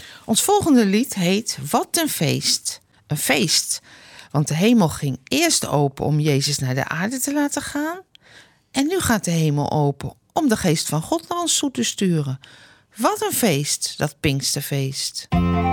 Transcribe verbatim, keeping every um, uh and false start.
Ons volgende lied heet Wat een feest. Een feest, want de hemel ging eerst open om Jezus naar de aarde te laten gaan. En nu gaat de hemel open om de geest van God naar ons toe te sturen. Wat een feest, dat Pinksterfeest.